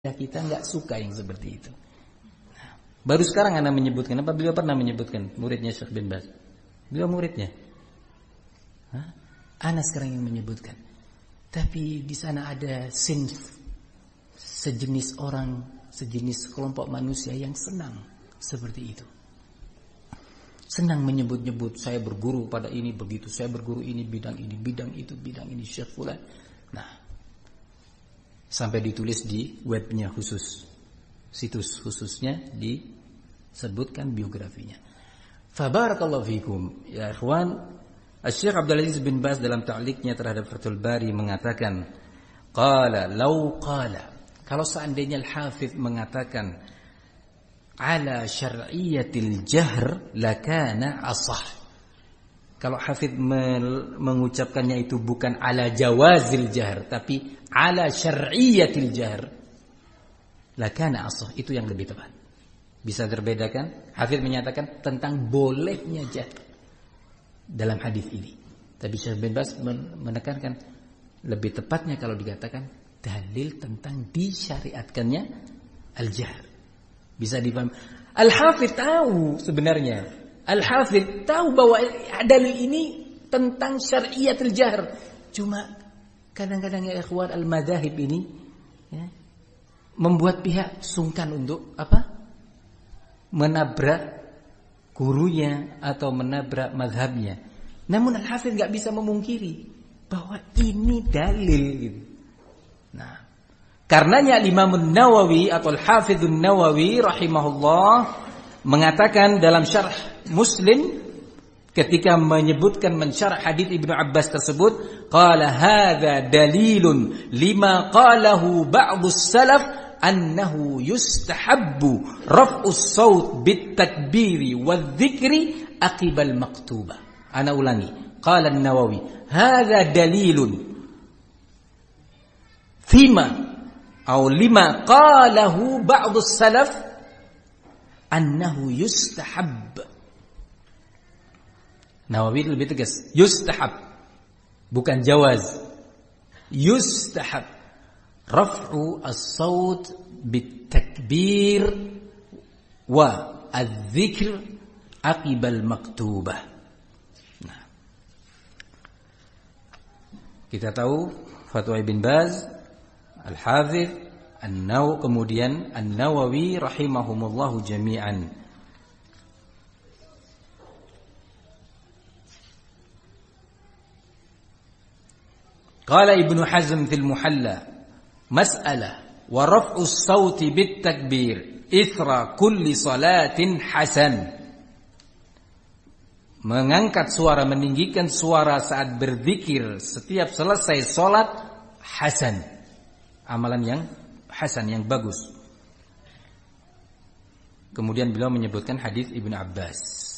kita nggak suka yang seperti itu. Baru sekarang Anda menyebutkan, apa beliau pernah menyebutkan muridnya Syekh bin Baz? Beliau muridnya. Ana sekarang yang menyebutkan. Tapi di sana ada sejenis orang, sejenis kelompok manusia yang senang seperti itu. Senang menyebut-nyebut, saya berguru pada ini begitu, saya berguru ini bidang itu, bidang ini Syekh fulan. Nah, sampai ditulis di webnya khusus, situs khususnya disebutkan biografinya. Fabarakallahu fikum ya ikhwan. Syekh Abdul Aziz bin Baz dalam ta'liqnya terhadap Fathul Bari mengatakan, kalau seandainya Al-Hafidh mengatakan ala syar'iyatil jahr lakana asah. Kalau Hafidh mengucapkannya itu bukan ala jawazil jahr, tapi ala syar'iyatil jahr, lakana asah, itu yang lebih tepat. Bisa terbedakan? Hafidh menyatakan tentang bolehnya jahr dalam hadis ini. Tapi Syekh bin Baz menekankan lebih tepatnya kalau dikatakan dalil tentang disyariatkannya al-jahr. Bisa dipahami. Al-Hafidh tahu sebenarnya. Al-Hafidh tahu bahwa dalil ini tentang syar'iyatul jahr. Cuma kadang-kadang ya ikhwan al-madzahib ini ya, membuat pihak sungkan untuk apa? Menabrak gurunya atau menabrak mazhabnya. Namun Al-Hafidh enggak bisa memungkiri bahwa ini dalil gitu. Nah, karenanya Imam An-Nawawi atau Al-Hafidh An-Nawawi rahimahullah mengatakan dalam syarh Muslim ketika menyebutkan mensyarah hadits Ibnu Abbas tersebut, qala hadza dalilun lima qalahu ba'dus salaf annahu yustahabbu raf'us saut bit takbiri wadh-dhikri aqibal maktubah. Ana ulangi. Qala An-Nawawi, hadza dalilun fima atau lima qalahu ba'dus salaf annahu yustahab. Nawawi lebih tegas, yustahab bukan jawaz. Yustahab raf'u as-saut bit-takbir wa adz-dzikr aqibal maktubah. Nah, kita tahu fatwa Ibn Baz, Al-Hafidh, kemudian An-Nawawi rahimahumullahu jami'an. Qala Ibnu Hazm fil Muhalla, mas'alah wa raf'u as-sauti bit-takbir ithra kulli salatin hasan. Mengangkat suara, meninggikan suara saat berzikir setiap selesai salat hasan. Amalan yang hasan, yang bagus. Kemudian beliau menyebutkan hadis Ibnu Abbas.